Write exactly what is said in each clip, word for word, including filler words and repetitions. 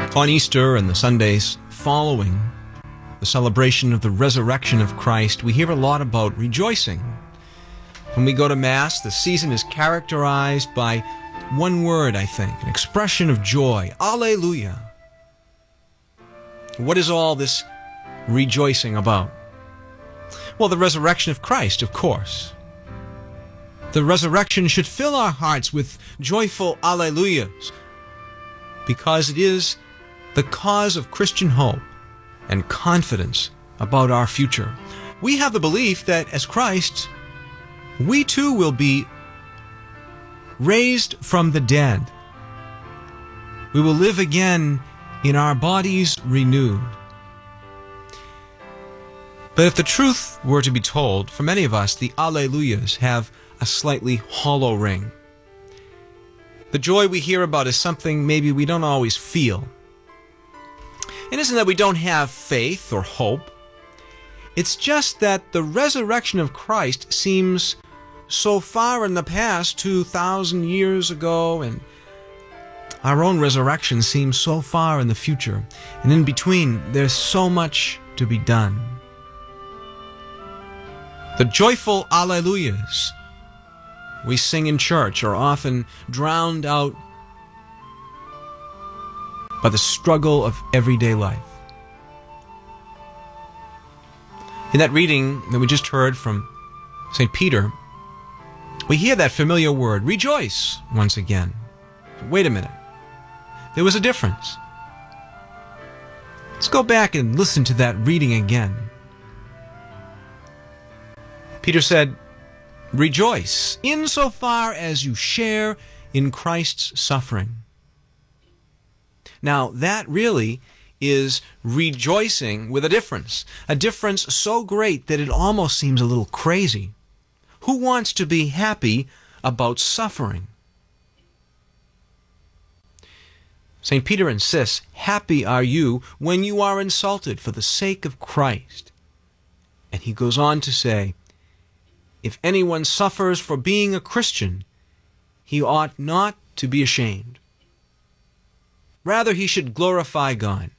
On Easter and the Sundays following the celebration of the resurrection of Christ, we hear a lot about rejoicing. When we go to Mass, the season is characterized by one word, I think, an expression of joy. Alleluia. What is all this rejoicing about? Well, the resurrection of Christ, of course. The resurrection should fill our hearts with joyful alleluias, because it is the cause of Christian hope and confidence about our future. We have the belief that as Christ, we too will be raised from the dead. We will live again in our bodies renewed. But if the truth were to be told, for many of us, the Alleluias have a slightly hollow ring. The joy we hear about is something maybe we don't always feel. It isn't that we don't have faith or hope. It's just that the resurrection of Christ seems so far in the past, two thousand years ago, and our own resurrection seems so far in the future. And in between, there's so much to be done. The joyful Alleluias we sing in church are often drowned out by the struggle of everyday life. In that reading that we just heard from Saint Peter, we hear that familiar word, rejoice, once again. Wait a minute. There was a difference. Let's go back and listen to that reading again. Peter said, rejoice insofar as you share in Christ's suffering. Now, that really is rejoicing with a difference. A difference so great that it almost seems a little crazy. Who wants to be happy about suffering? Saint Peter insists, happy are you when you are insulted for the sake of Christ. And he goes on to say, if anyone suffers for being a Christian, he ought not to be ashamed. Rather, he should glorify God.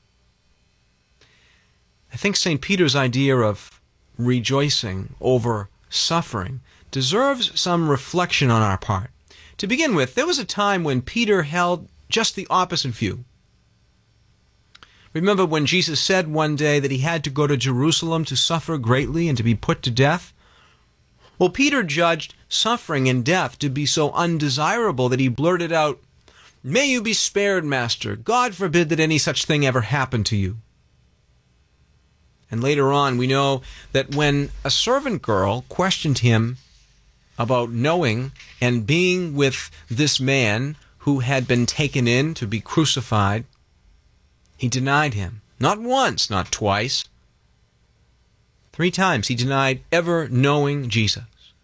I think Saint Peter's idea of rejoicing over suffering deserves some reflection on our part. To begin with, there was a time when Peter held just the opposite view. Remember when Jesus said one day that he had to go to Jerusalem to suffer greatly and to be put to death? Well, Peter judged suffering and death to be so undesirable that he blurted out, "May you be spared, Master. God forbid that any such thing ever happen to you." And later on, we know that when a servant girl questioned him about knowing and being with this man who had been taken in to be crucified, he denied him. Not once, not twice. Three times he denied ever knowing Jesus.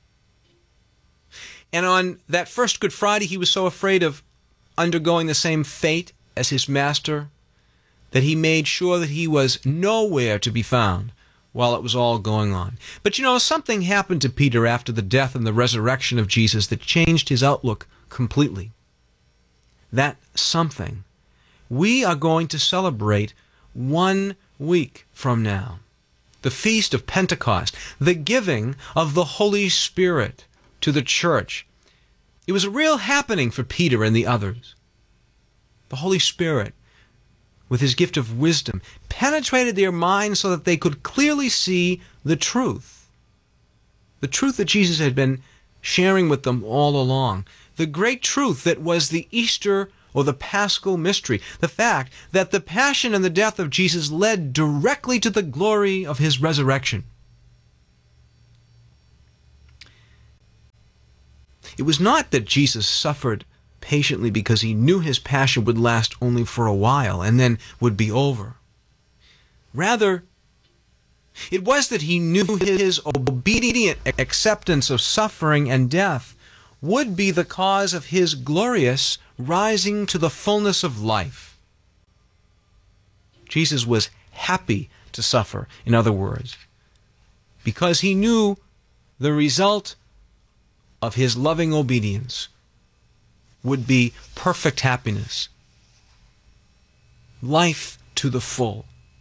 And on that first Good Friday, he was so afraid of undergoing the same fate as his master that he made sure that he was nowhere to be found while it was all going on. But you know, something happened to Peter after the death and the resurrection of Jesus that changed his outlook completely. That something we are going to celebrate one week from now. The Feast of Pentecost, the giving of the Holy Spirit to the church. It was a real happening for Peter and the others. The Holy Spirit, with his gift of wisdom, penetrated their minds so that they could clearly see the truth. The truth that Jesus had been sharing with them all along. The great truth that was the Easter or the Paschal mystery. The fact that the passion and the death of Jesus led directly to the glory of his resurrection. It was not that Jesus suffered patiently because he knew his passion would last only for a while and then would be over. Rather, it was that he knew his obedient acceptance of suffering and death would be the cause of his glorious rising to the fullness of life. Jesus was happy to suffer, in other words, because he knew the result of his loving obedience would be perfect happiness. life to the full.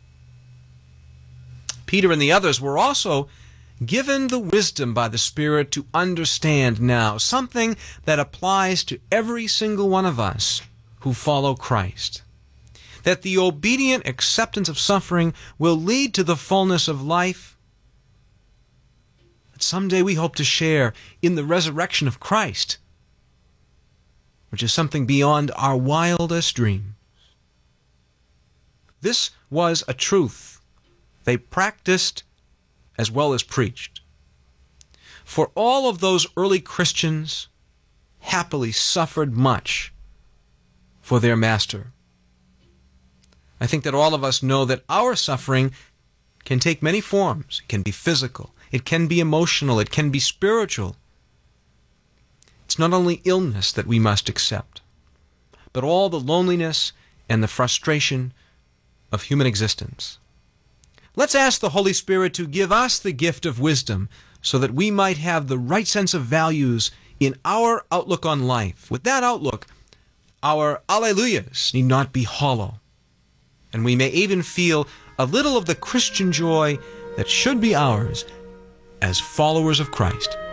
Peter and the others were also given the wisdom by the Spirit to understand now something that applies to every single one of us who follow Christ. That the obedient acceptance of suffering will lead to the fullness of life that someday we hope to share in the resurrection of Christ, which is something beyond our wildest dreams. This was a truth they practiced as well as preached. For all of those early Christians happily suffered much for their Master. I think that all of us know that our suffering can take many forms. It can be physical, it can be emotional, it can be spiritual. It's not only illness that we must accept, but all the loneliness and the frustration of human existence. Let's ask the Holy Spirit to give us the gift of wisdom so that we might have the right sense of values in our outlook on life. With that outlook, our alleluias need not be hollow, and we may even feel a little of the Christian joy that should be ours as followers of Christ.